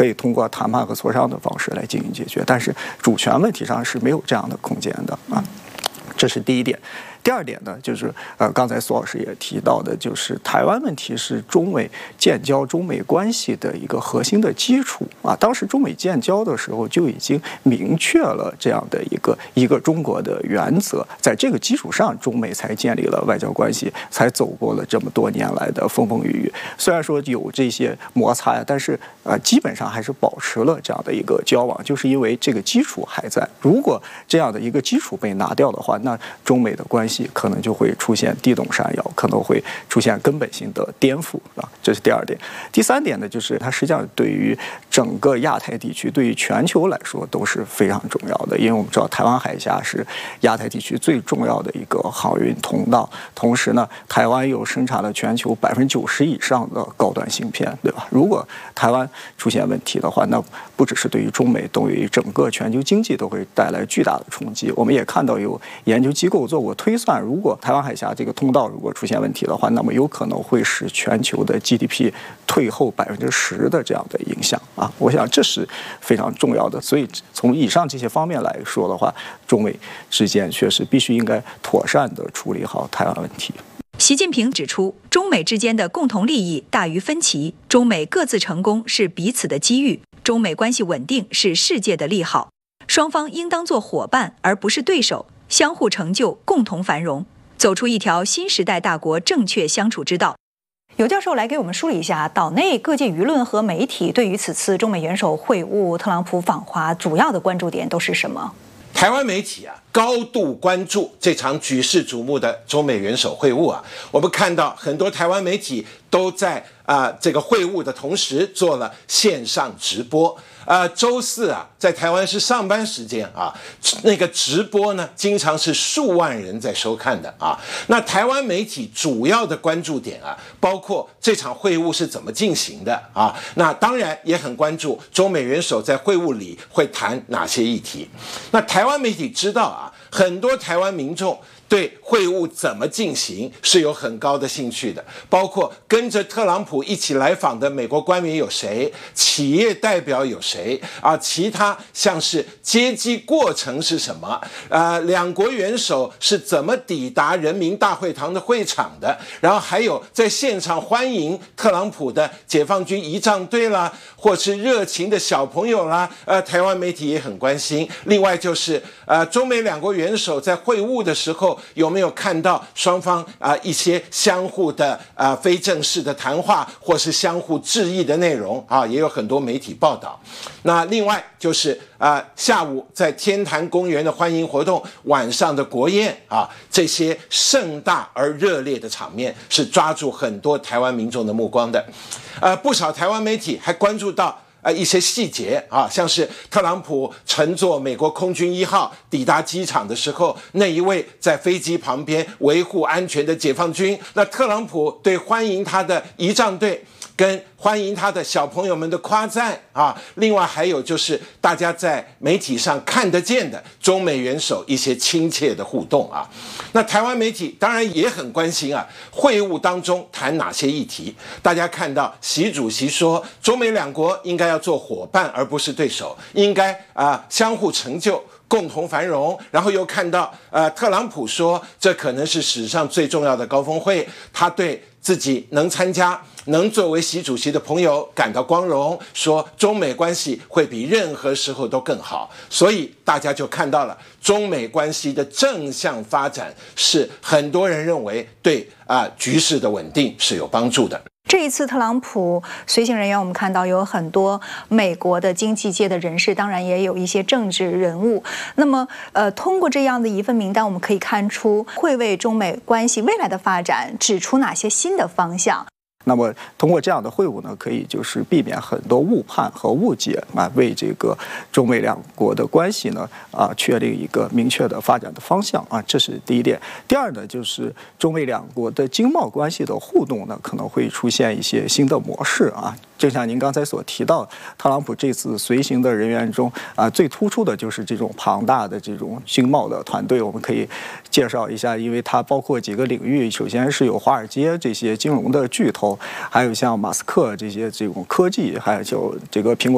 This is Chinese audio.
可以通过谈判和磋商的方式来进行解决，但是主权问题上是没有这样的空间的啊。这是第一点。第二点呢，就是刚才苏老师也提到的，就是台湾问题是中美建交、中美关系的一个核心的基础啊。当时中美建交的时候就已经明确了这样的一个中国的原则，在这个基础上，中美才建立了外交关系，才走过了这么多年来的风风雨雨。虽然说有这些摩擦呀，但是基本上还是保持了这样的一个交往，就是因为这个基础还在。如果这样的一个基础被拿掉的话，那中美的关系可能就会出现地动山摇，可能会出现根本性的颠覆啊，这是第二点。第三点呢，就是它实际上对于整个亚太地区，对于全球来说都是非常重要的，因为我们知道台湾海峡是亚太地区最重要的一个航运通道，同时呢，台湾又生产了全球90%以上的高端芯片，对吧？如果台湾出现问题的话，那不只是对于中美，对于整个全球经济都会带来巨大的冲击。我们也看到有研究机构做过推算，如果台湾海峡这个通道如果出现问题的话，那么有可能会使全球的 GDP 退后10%的这样的影响啊！我想这是非常重要的。所以从以上这些方面来说的话，中美之间确实必须应该妥善地处理好台湾问题。 习近平指出，中美之间的共同利益大于分歧，中美各自成功是彼此的机遇，中美关系稳定是世界的利好，双方应当做伙伴而不是对手，相互成就，共同繁荣，走出一条新时代大国正确相处之道。尤教授来给我们梳理一下岛内各界舆论和媒体对于此次中美元首会晤、特朗普访华主要的关注点都是什么？ 台湾媒体高度关注这场举世瞩目的中美元首会晤我们看到很多台湾媒体都在这个会晤的同时做了线上直播。周四在台湾是上班时间那个直播呢，经常是数万人在收看的那台湾媒体主要的关注点包括这场会晤是怎么进行的那当然也很关注中美元首在会晤里会谈哪些议题。那台湾媒体知道很多台湾民众对会晤怎么进行是有很高的兴趣的，包括跟着特朗普一起来访的美国官员有谁，企业代表有谁其他像是接机过程是什么两国元首是怎么抵达人民大会堂的会场的，然后还有在现场欢迎特朗普的解放军仪仗队啦，或是热情的小朋友啦台湾媒体也很关心。另外就是中美两国元首在会晤的时候有没有看到双方一些相互的非正式的谈话，或是相互致意的内容也有很多媒体报道。那另外就是下午在天坛公园的欢迎活动，晚上的国宴这些盛大而热烈的场面是抓住很多台湾民众的目光的。不少台湾媒体还关注到一些细节像是特朗普乘坐美国空军1号抵达机场的时候，那一位在飞机旁边维护安全的解放军，那特朗普对欢迎他的仪仗队跟欢迎他的小朋友们的夸赞另外还有就是大家在媒体上看得见的中美元首一些亲切的互动那台湾媒体当然也很关心会晤当中谈哪些议题。大家看到习主席说中美两国应该要做伙伴而不是对手，应该相互成就，共同繁荣。然后又看到特朗普说这可能是史上最重要的高峰会，他对自己能参加，能作为习主席的朋友感到光荣，说中美关系会比任何时候都更好。所以大家就看到了中美关系的正向发展是很多人认为对局势的稳定是有帮助的。 这一次特朗普随行人员，我们看到有很多美国的经济界的人士，当然也有一些政治人物。那么通过这样的一份名单，我们可以看出会为中美关系未来的发展指出哪些新的方向。 那么通过这样的会晤呢，可以就是避免很多误判和误解为这个中美两国的关系呢确立一个明确的发展的方向这是第一点。第二呢，就是中美两国的经贸关系的互动呢，可能会出现一些新的模式正像您刚才所提到，特朗普这次随行的人员中最突出的就是这种庞大的这种经贸的团队。我们可以介绍一下，因为它包括几个领域，首先是有华尔街这些金融的巨头，还有像马斯克这些这种科技，还有就这个苹果